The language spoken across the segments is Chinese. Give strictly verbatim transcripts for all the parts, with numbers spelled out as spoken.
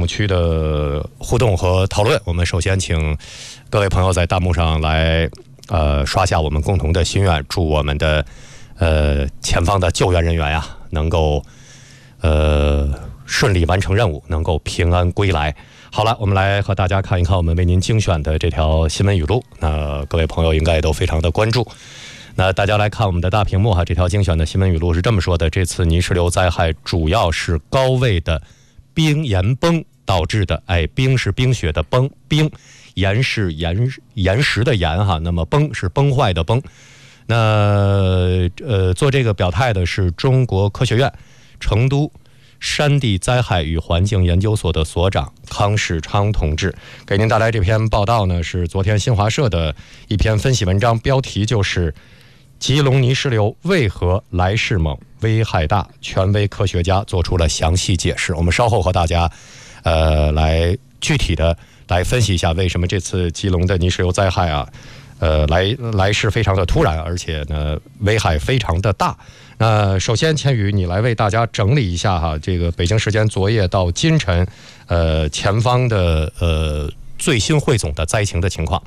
两区的互动和讨论。我们首先请各位朋友在弹幕上来呃刷下我们共同的心愿，祝我们的呃前方的救援人员呀、啊、能够呃顺利完成任务，能够平安归来。好了，我们来和大家看一看我们为您精选的这条新闻语录。那各位朋友应该也都非常的关注。那大家来看我们的大屏幕哈，这条精选的新闻语录是这么说的：这次泥石流灾害主要是高位的冰岩崩导致的。哎，冰是冰雪的崩，冰岩是岩岩石的岩哈，那么崩是崩坏的崩。那呃，做这个表态的是中国科学院成都山地灾害与环境研究所的所长康世昌同志。给您带来这篇报道呢，是昨天新华社的一篇分析文章，标题就是吉隆泥石流为何来势猛、危害大？权威科学家做出了详细解释。我们稍后和大家，呃，来具体的来分析一下为什么这次吉隆的泥石流灾害啊，呃，来来势非常的突然，而且呢，危害非常的大。那首先，千羽，你来为大家整理一下哈，这个北京时间昨夜到今晨，呃，前方的呃最新汇总的灾情的情况。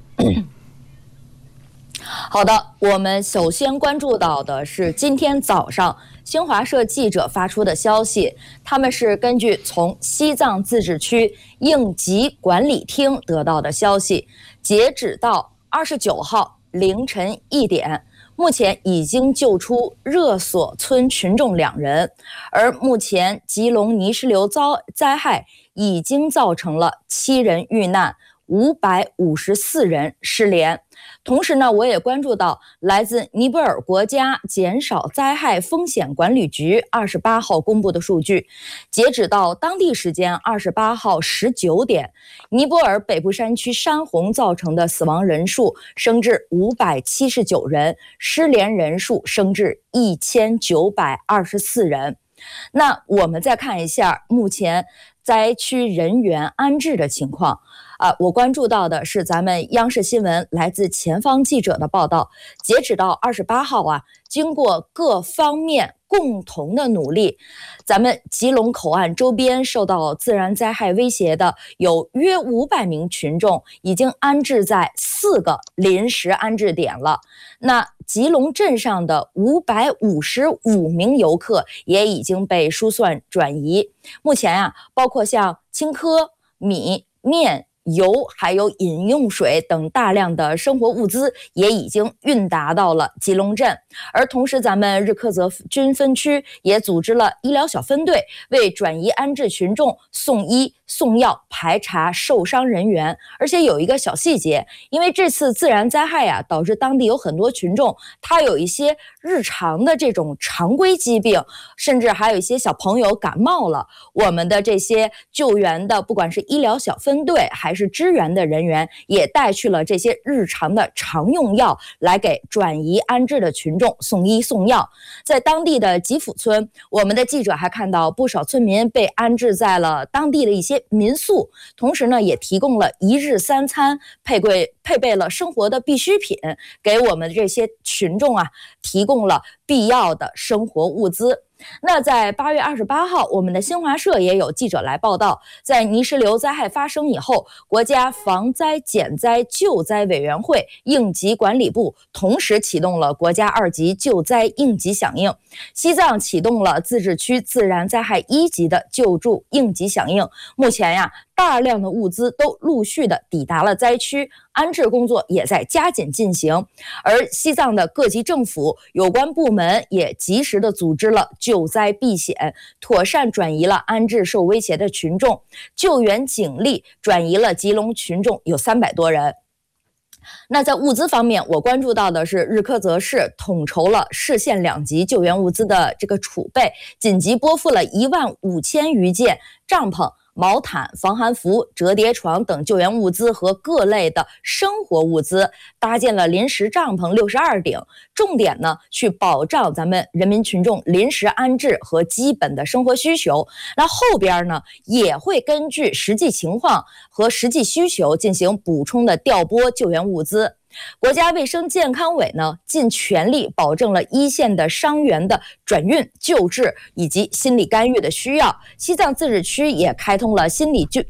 好的，我们首先关注到的是今天早上新华社记者发出的消息，他们是根据从西藏自治区应急管理厅得到的消息，截止到二十九号凌晨一点，目前已经救出热所村群众两人，而目前吉隆泥石流遭灾害已经造成了七人遇难，五百五十四人失联。同时呢，我也关注到来自尼泊尔国家减少灾害风险管理局二十八号公布的数据，截止到当地时间二十八号十九点，尼泊尔北部山区山洪造成的死亡人数升至五百七十九人，失联人数升至一千九百二十四人。那我们再看一下目前灾区人员安置的情况。啊，我关注到的是咱们央视新闻来自前方记者的报道，截止到二十八号啊，经过各方面共同的努力，咱们吉隆口岸周边受到自然灾害威胁的有约五百名群众已经安置在四个临时安置点了。那吉隆镇上的五百五十五名游客也已经被疏散转移。目前啊，包括像青稞、米、面、油还有饮用水等大量的生活物资也已经运达到了吉隆镇，而同时咱们日喀则军分区也组织了医疗小分队，为转移安置群众送医送药，排查受伤人员。而且有一个小细节，因为这次自然灾害啊，导致当地有很多群众他有一些日常的这种常规疾病，甚至还有一些小朋友感冒了，我们的这些救援的不管是医疗小分队还是支援的人员也带去了这些日常的常用药，来给转移安置的群众送医送药。在当地的吉府村，我们的记者还看到不少村民被安置在了当地的一些民宿，同时呢也提供了一日三餐，配备配备了生活的必需品，给我们这些群众啊提供了必要的生活物资。那在八月二十八号，我们的新华社也有记者来报道，在泥石流灾害发生以后，国家防灾减灾救灾委员会应急管理部同时启动了国家二级救灾应急响应，西藏启动了自治区自然灾害一级的救助应急响应。目前呀，大量的物资都陆续的抵达了灾区，安置工作也在加紧进行。而西藏的各级政府有关部门也及时的组织了救灾避险，妥善转移了安置受威胁的群众，救援警力转移了吉隆群众有三百多人。那在物资方面，我关注到的是日喀则市统筹了市县两级救援物资的这个储备，紧急拨付了一万五千余件帐篷、毛毯、防寒服、折叠床等救援物资和各类的生活物资，搭建了临时帐篷六十二顶，重点呢去保障咱们人民群众临时安置和基本的生活需求。那后边呢也会根据实际情况和实际需求进行补充的调拨救援物资。国家卫生健康委呢，尽全力保证了一线的伤员的转运、救治以及心理干预的需要。西藏自治区也开通了心理救